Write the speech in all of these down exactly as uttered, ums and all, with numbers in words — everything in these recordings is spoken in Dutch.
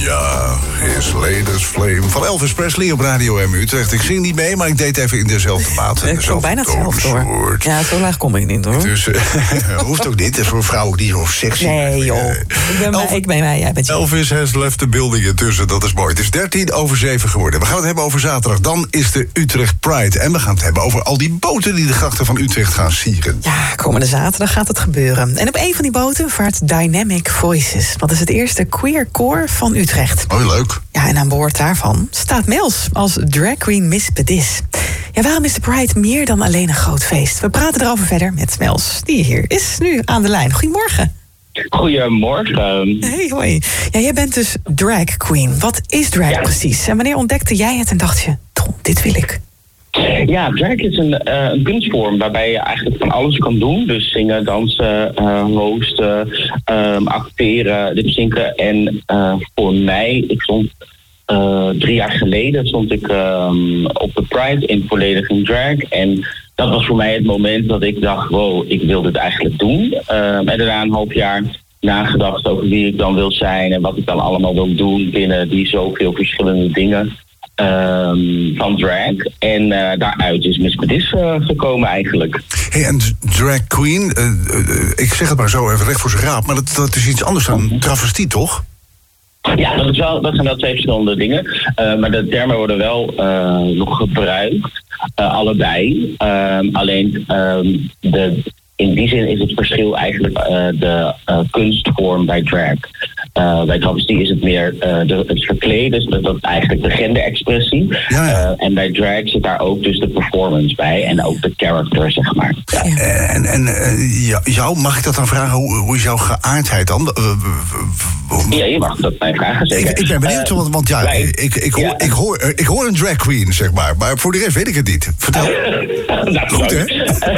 Ja, His Latest Flame van Elvis Presley op Radio M Utrecht. Ik zing niet mee, maar ik deed even in dezelfde maat. Ik vond bijna hetzelfde hoor. Ja, zo laag kom ik niet hoor. Dus uh, hoeft ook niet. Voor een vrouw ook niet zo sexy. Nee joh, ik ben, Elvis, ik ben mij, jij bent Elvis has left the building intussen, dat is mooi. Het is dertien over zeven geworden. We gaan het hebben over zaterdag. Dan is de Utrecht Pride. En we gaan het hebben over al die boten die de grachten van Utrecht gaan sieren. Ja, komende zaterdag gaat het gebeuren. En op een van die boten vaart Dynamic Voices. Dat is het eerste queer koor van Utrecht. Oh, leuk. Ja, en aan boord daarvan staat Mels als drag queen Miss Pedis. Ja, waarom is de Pride meer dan alleen een groot feest? We praten erover verder met Mels, die hier is nu aan de lijn. Goedemorgen. Goedemorgen. Hey, hoi. Ja, jij bent dus drag queen. Wat is drag ja. precies? En wanneer ontdekte jij het en dacht je, Tom, dit wil ik? Ja, drag is een, uh, een kunstvorm waarbij je eigenlijk van alles kan doen. Dus zingen, dansen, uh, hosten, um, acteren, lipzinken. En uh, voor mij, ik stond uh, drie jaar geleden stond ik um, op de Pride in volledig in drag. En dat was voor mij het moment dat ik dacht, wow, ik wil dit eigenlijk doen. Um, en daarna een half jaar nagedacht over wie ik dan wil zijn en wat ik dan allemaal wil doen binnen die zoveel verschillende dingen. Um, van drag. En uh, daaruit is Miss Pedis uh, gekomen eigenlijk. Hey, en drag queen, uh, uh, ik zeg het maar zo even recht voor zijn raap, maar dat, dat is iets anders dan travestie, toch? Ja, dat, is wel, dat zijn wel twee verschillende dingen. Uh, maar de termen worden wel uh, nog gebruikt. Uh, allebei. Uh, alleen um, de, in die zin is het verschil eigenlijk uh, de uh, kunstvorm bij drag. Uh, bij travestie is het meer uh, de, het verkleden, dus dat, dat is eigenlijk de genderexpressie. Ja, ja. Uh, en bij drag zit daar ook dus de performance bij en ook de character, zeg maar. Ja. Ja. En, en uh, jou, mag ik dat dan vragen, hoe, hoe is jouw geaardheid dan? Uh, ja, je mag dat mij vragen, zeker. Ik, ik ben benieuwd, uh, want, want ja, wij, ik, ik, hoor, ja. Ik, hoor, ik hoor een drag queen, zeg maar, maar voor de rest weet ik het niet. Vertel. nou, goed, hè?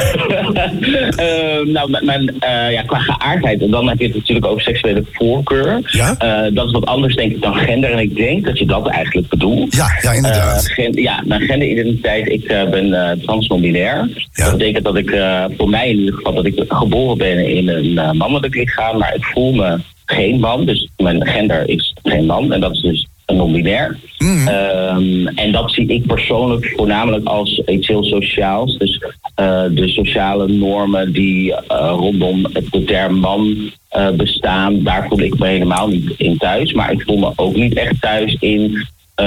uh, nou, mijn, uh, ja, qua geaardheid, en dan heb je het natuurlijk over seksuele voorkeur. Ja? Uh, dat is wat anders, denk ik, dan gender. En ik denk dat je dat eigenlijk bedoelt. Ja, ja inderdaad. Uh, gen, ja, mijn genderidentiteit, ik uh, ben uh, transnominair. Ja. Dat betekent dat ik, uh, voor mij in ieder geval, dat ik geboren ben in een uh, mannelijk lichaam. Maar ik voel me geen man, dus mijn gender is geen man. En dat is dus een non-binair. Mm. Um, en dat zie ik persoonlijk voornamelijk als iets heel sociaals. Dus uh, de sociale normen die uh, rondom de term man uh, bestaan, daar voel ik me helemaal niet in thuis. Maar ik voel me ook niet echt thuis in uh,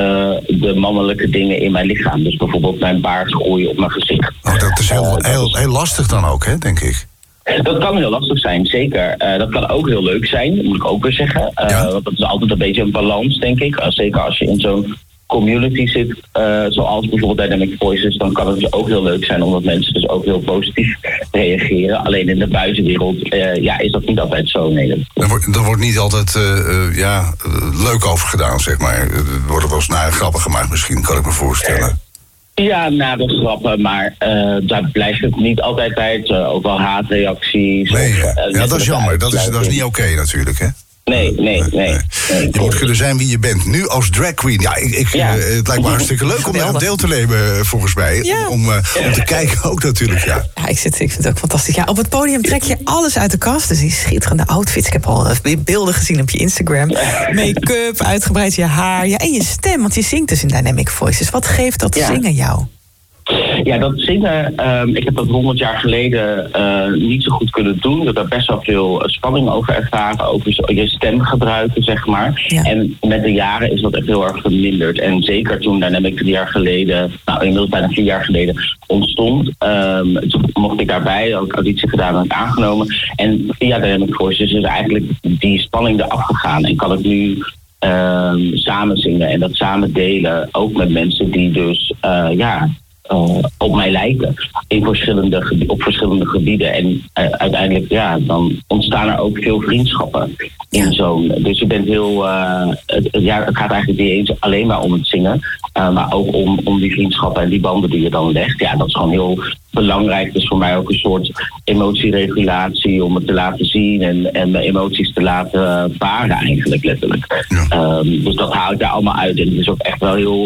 de mannelijke dingen in mijn lichaam. Dus bijvoorbeeld mijn baard groeien op mijn gezicht. Oh, dat is heel, uh, dat heel, is... heel lastig dan ook, hè, denk ik. Dat kan heel lastig zijn, zeker. Uh, dat kan ook heel leuk zijn, moet ik ook weer zeggen. Uh, ja. Want dat is altijd een beetje een balans, denk ik. Uh, zeker als je in zo'n community zit, uh, zoals bijvoorbeeld Dynamic Voices, dan kan het dus ook heel leuk zijn, omdat mensen dus ook heel positief reageren. Alleen in de buitenwereld uh, ja, is dat niet altijd zo. Nee, er, wordt, er wordt niet altijd uh, uh, ja, uh, leuk over gedaan, zeg maar. Er worden wel eens nare grappen gemaakt, misschien, kan ik me voorstellen. Ja, na de grappen, maar uh, daar blijft het niet altijd bij. Uh, ook wel haatreacties. Nee, of, uh, ja, dat is jammer. Dat is, dat is niet oké okay, natuurlijk, hè? Nee, nee, nee. nee. nee je moet kunnen zijn wie je bent. Nu als drag queen. Ja, ik, ik, ja. Uh, het lijkt me hartstikke leuk om aan deel te nemen, volgens mij. Ja. Om, uh, om te kijken ook natuurlijk, ja. Ja, ik, zit, ik vind het ook fantastisch. Ja, op het podium trek je alles uit de kast. Dus die schitterende outfits. Ik heb al beelden gezien op je Instagram. Make-up, uitgebreid je haar. Ja, en je stem, want je zingt dus in Dynamic Voices. Wat geeft dat ja. zingen jou? Ja, dat zingen, um, ik heb dat honderd jaar geleden uh, niet zo goed kunnen doen. Ik heb daar best wel veel spanning over ervaren, over je stem gebruiken, zeg maar. Ja. En met de jaren is dat echt heel erg verminderd. En zeker toen Dynamic drie jaar geleden, nou inmiddels bijna vier jaar geleden, ontstond. Um, toen mocht ik daarbij, ook auditie gedaan en aangenomen. En via Dynamic Voices is eigenlijk die spanning eraf gegaan. En kan ik nu um, samen zingen en dat samen delen, ook met mensen die dus, uh, ja... Uh, op mij lijken in verschillende gebieden, op verschillende gebieden. En uh, uiteindelijk, ja, dan ontstaan er ook veel vriendschappen in zo'n. Dus je bent heel. Uh, het, ja, het gaat eigenlijk niet eens alleen maar om het zingen, uh, maar ook om, om die vriendschappen en die banden die je dan legt. Ja, dat is gewoon heel belangrijk. Dus voor mij ook een soort emotieregulatie om het te laten zien en, en mijn emoties te laten varen, eigenlijk letterlijk. Ja. Um, dus dat haal ik daar allemaal uit. En het is ook echt wel heel.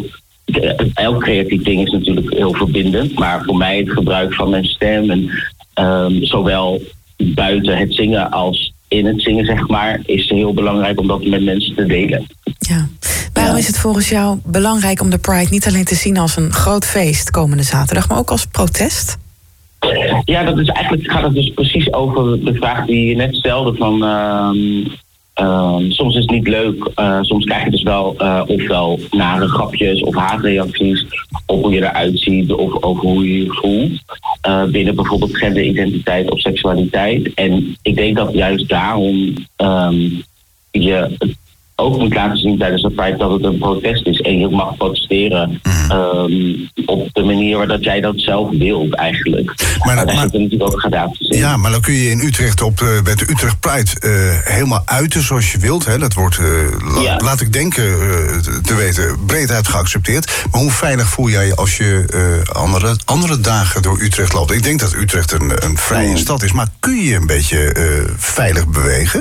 Elk creatief ding is natuurlijk heel verbindend, maar voor mij het gebruik van mijn stem en um, zowel buiten het zingen als in het zingen, zeg maar, is heel belangrijk om dat met mensen te delen. Ja. Waarom is het volgens jou belangrijk om de Pride niet alleen te zien als een groot feest komende zaterdag, maar ook als protest? Ja, dat is eigenlijk gaat het dus precies over de vraag die je net stelde van uh, uh, soms is het niet leuk, uh, soms krijg je dus wel uh, ofwel nare grapjes of haatreacties op hoe je eruit ziet of over hoe je je voelt uh, binnen bijvoorbeeld genderidentiteit of seksualiteit. En ik denk dat juist daarom um, je het ook moet laten zien tijdens de Pride dat het een protest is. En je mag protesteren um, op de manier waar dat jij dat zelf wilt eigenlijk. Maar, dat is natuurlijk ook gedaan te zien. Ja, maar dan kun je in Utrecht op de, bij de Utrecht Pride uh, helemaal uiten zoals je wilt. Hè. Dat wordt, uh, la, ja. laat ik denken, uh, te weten, breed uit geaccepteerd. Maar hoe veilig voel jij je als je uh, andere, andere dagen door Utrecht loopt? Ik denk dat Utrecht een, een vrije mm. stad is, maar kun je je een beetje uh, veilig bewegen?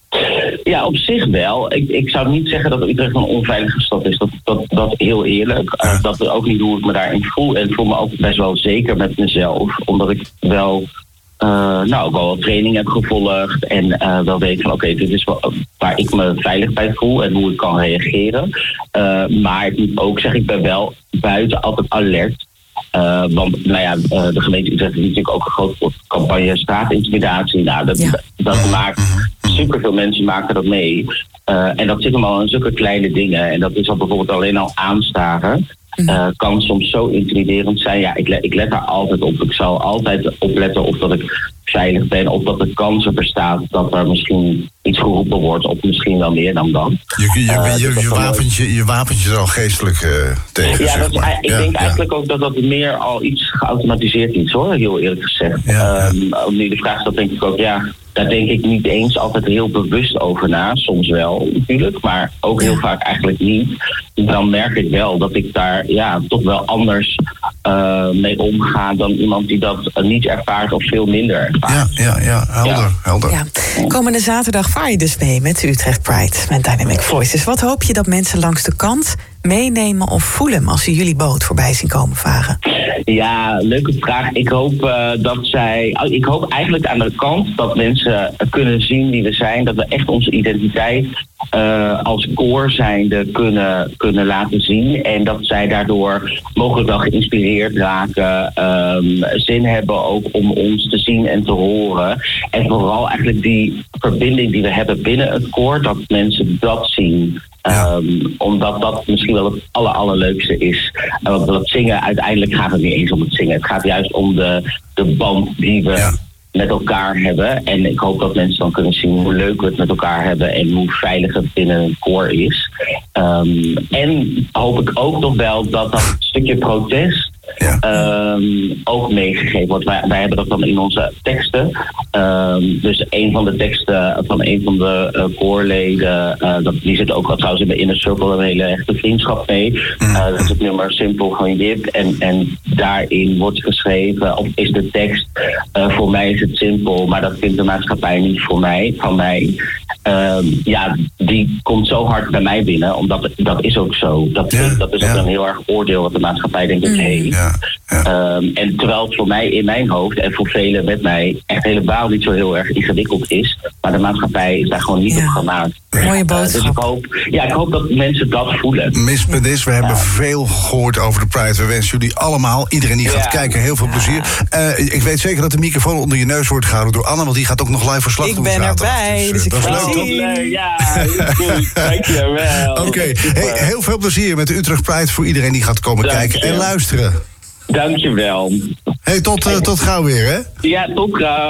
Ja, op zich wel. Ik, ik zou niet zeggen dat Utrecht een onveilige stad is. Dat, dat, dat heel eerlijk. Uh, dat is ook niet hoe ik me daarin voel. En ik voel me ook best wel zeker met mezelf. Omdat ik wel, uh, nou, ook wel training heb gevolgd. En uh, wel weet van oké, okay, dit is wel waar ik me veilig bij voel. En hoe ik kan reageren. Uh, maar ik moet ook zeggen, ik ben wel buiten altijd alert. Uh, want nou ja, uh, de gemeente Utrecht heeft natuurlijk ook een grote campagne straatintimidatie. Nou, dat, ja. dat maakt superveel mensen maken dat mee. Uh, en dat zit hem al in zulke kleine dingen. En dat is al bijvoorbeeld alleen al aanstaren. Uh, kan soms zo intimiderend zijn. Ja, ik let, ik let daar altijd op. Ik zal altijd opletten of dat ik veilig ben. Of dat de kans er bestaat dat er misschien iets geroepen wordt. Of misschien wel meer dan dat. Je, je, uh, je, dus je, wapentje, je wapentje er al geestelijk uh, tegen, ja, zeg dat is, maar. ik ja, denk ja. eigenlijk ook dat dat meer al iets geautomatiseerd is, hoor. Heel eerlijk gezegd. Ja, um, ja. Nu de vraag is dat denk ik ook, ja... Daar denk ik niet eens altijd heel bewust over na. Soms wel natuurlijk, maar ook heel vaak eigenlijk niet. Dan merk ik wel dat ik daar ja, toch wel anders uh, mee omga dan iemand die dat uh, niet ervaart of veel minder ervaart. Ja, ja, ja, helder. Ja. helder. Ja. Komende zaterdag vaar je dus mee met de Utrecht Pride, met Dynamic Voices. Wat hoop je dat mensen langs de kant meenemen of voelen als ze jullie boot voorbij zien komen varen? Ja, leuke vraag. Ik hoop uh, dat zij... Ik hoop eigenlijk aan de kant dat mensen kunnen zien wie we zijn. Dat we echt onze identiteit uh, als koor zijnde kunnen, kunnen laten zien. En dat zij daardoor mogelijk wel geïnspireerd raken. Um, zin hebben ook om ons te zien en te horen. En vooral eigenlijk die verbinding die we hebben binnen het koor. Dat mensen dat zien. Ja. Um, omdat dat misschien wel het aller, allerleukste is. En want dat zingen, uiteindelijk gaat het niet eens om het zingen. Het gaat juist om de, de band die we ja. met elkaar hebben. En ik hoop dat mensen dan kunnen zien hoe leuk we het met elkaar hebben en hoe veilig het binnen een koor is. Um, en hoop ik ook nog wel dat dat stukje protest Ja. Um, ook meegegeven wordt. Wij, wij hebben dat dan in onze teksten. Um, dus een van de teksten van een van de uh, koorleden, uh, dat, die zit ook al trouwens in de Inner Circle een hele echte vriendschap mee. Uh, dat is het nummer Simpel van Jip. En, en daarin wordt geschreven, of is de tekst, uh, voor mij is het simpel, maar dat vindt de maatschappij niet voor mij, van mij. Um, ja, die komt zo hard bij mij binnen, omdat dat is ook zo. Dat, ja, dat is ook ja. een heel erg oordeel wat de maatschappij denkt, mm. hey. Ja, ja. Um, en terwijl het voor mij in mijn hoofd en voor velen met mij echt helemaal niet zo heel erg ingewikkeld is, maar de maatschappij is daar gewoon niet ja. op gemaakt. Mooie boodschap. Uh, dus ik hoop, ja, ik hoop dat mensen dat voelen. Miss Pedis, we ja. hebben veel gehoord over de Pride. We wensen jullie allemaal, iedereen die gaat ja. kijken, heel veel ja. plezier. Uh, ik weet zeker dat de microfoon onder je neus wordt gehouden door Anne, want die gaat ook nog live verslag ik doen. Ik ben zaterdag. erbij, dus, dus ik dat is leuk, toch? Leuk, ja, goed. Dankjewel. Oké, okay. hey, heel veel plezier met de Utrecht Pride voor iedereen die gaat komen Dank kijken je. en luisteren. Dankjewel. Hey, tot, uh, tot gauw weer, hè? Ja, tot gauw.